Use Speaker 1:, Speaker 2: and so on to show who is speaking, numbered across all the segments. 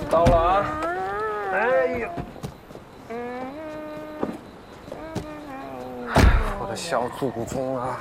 Speaker 1: 到了啊！哎呦，我的小祖宗啊！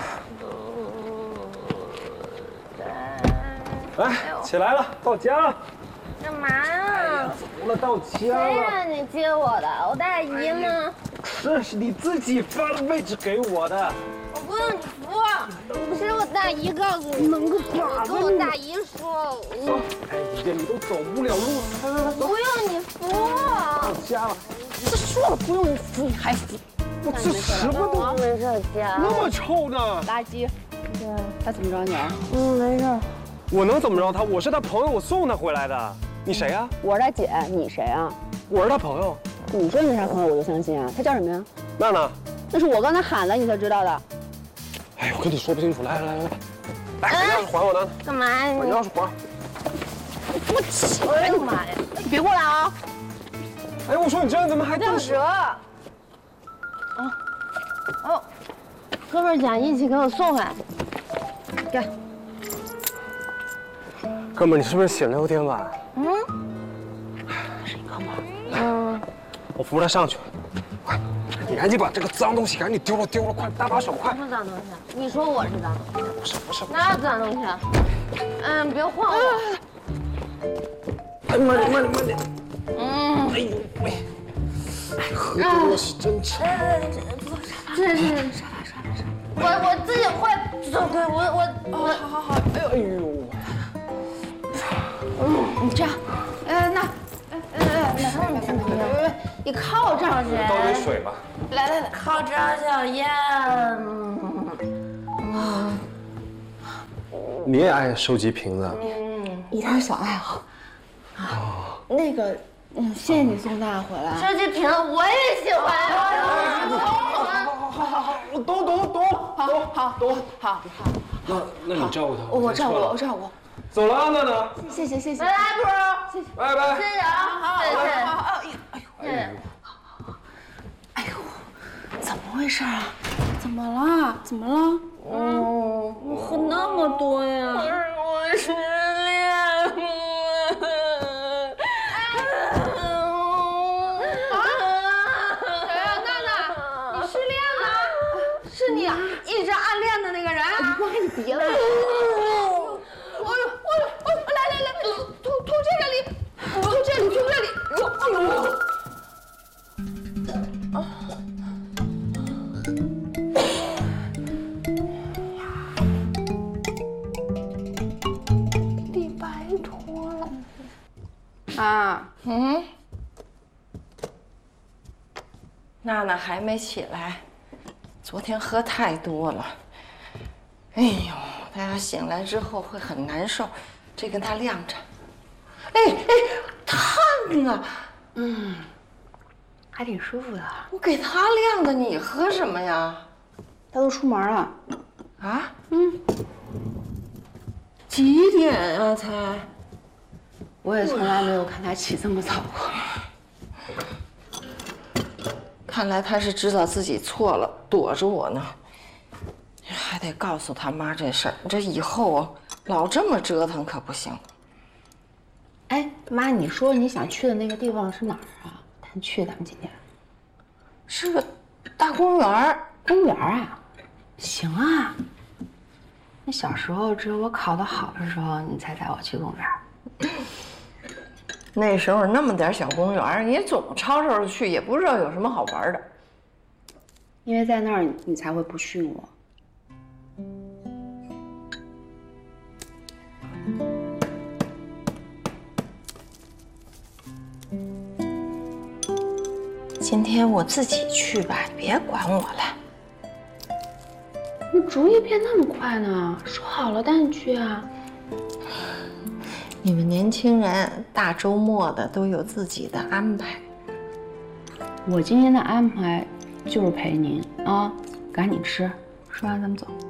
Speaker 1: 哎，起来了，到家了。
Speaker 2: 干嘛呀？
Speaker 1: 走了，到家
Speaker 2: 谁
Speaker 1: 了。
Speaker 2: 让你接我的？我大姨吗？
Speaker 1: 是你自己发的位置给我的。
Speaker 2: 我不用你扶，不是我大姨告诉我，
Speaker 1: 能个把
Speaker 2: 跟我大姨说。
Speaker 1: 走，哎，姐，你都走不了路，来，走。
Speaker 2: 不用你扶。
Speaker 1: 到家了，这说了不用你扶，你还扶。我这什么都
Speaker 2: 没事，姐。
Speaker 1: 那么臭呢？
Speaker 3: 垃圾。对，他怎么着你？
Speaker 2: 没事。
Speaker 1: 我能怎么着他？我是他朋友，我送他回来的。你谁呀？
Speaker 3: 我是他姐，你谁啊？
Speaker 1: 我是他朋友。
Speaker 3: 你说你是他朋友，我就相信啊。他叫什么呀？
Speaker 1: 娜娜。
Speaker 3: 那是我刚才喊的，你才知道的。
Speaker 1: 哎，我跟你说不清楚，来，把钥匙还我，娜娜。
Speaker 2: 干嘛呀？
Speaker 1: 把钥匙还。
Speaker 3: 我起来干嘛呀？你别过来啊！
Speaker 1: 哎，我说你这样怎么还动手？
Speaker 2: 哦，哥们儿讲义气给我送来。给。
Speaker 1: 哥们儿，你是不是醒了有点晚？
Speaker 3: 是你哥们儿。
Speaker 1: 我扶他上去。快，你赶紧把这个脏东西赶紧丢了，快，搭把手，快。
Speaker 2: 什么脏东西？你说我是脏东西？
Speaker 1: 不是。
Speaker 2: 哪有脏东西？别晃我。
Speaker 1: 哎，慢点。哎呦喂，喝东西真差。
Speaker 2: 我自己会走开，我。
Speaker 3: 好。
Speaker 1: 哎呦。
Speaker 3: 你这样，
Speaker 2: 你靠这儿去。
Speaker 1: 倒点水吧。
Speaker 2: 来，靠这儿去，耶。
Speaker 1: 你也爱收集瓶子？
Speaker 3: 一点小爱好。那个，谢谢你送娜回来。
Speaker 2: 收集瓶我也喜欢。
Speaker 1: 好，我懂。
Speaker 3: 好。
Speaker 1: 那你照顾他。
Speaker 3: 我照顾。
Speaker 1: 走了啊，娜娜。
Speaker 3: 谢谢。
Speaker 2: 拜拜，不如。
Speaker 1: 拜。
Speaker 2: 谢谢啊，谢谢。
Speaker 3: 哎呦，怎么回事啊？怎么了？
Speaker 2: 我喝那么多呀。我失恋了。
Speaker 3: 娜娜，你失恋了？是你一直暗恋的那个人？你别了。来，吐这里。李白脱了。
Speaker 4: 娜娜还没起来，昨天喝太多了。哎呦，她要醒来之后会很难受，这跟她晾着。烫啊！
Speaker 3: 还挺舒服的。
Speaker 4: 我给她晾的，你喝什么呀？
Speaker 3: 他都出门了。
Speaker 4: 啊？几点啊才？
Speaker 3: 我也从来没有看他起这么早过。
Speaker 4: 看来他是知道自己错了，躲着我呢。还得告诉他妈这事儿，这以后啊，老这么折腾可不行。
Speaker 3: 哎，妈，你说你想去的那个地方是哪儿啊？咱去，咱们今天。
Speaker 4: 是个大公园儿。
Speaker 3: 公园啊？行啊。那小时候只有我考得好的时候，你才带我去公园。
Speaker 4: 那时候那么点小公园，你总吵吵着去，也不知道有什么好玩的。
Speaker 3: 因为在那儿你才会不训我。
Speaker 4: 今天我自己去吧，你别管我了。
Speaker 3: 你主意变那么快呢？说好了带你去啊。
Speaker 4: 你们年轻人大周末的都有自己的安排。
Speaker 3: 我今天的安排就是陪您啊，赶紧吃，吃完咱们走。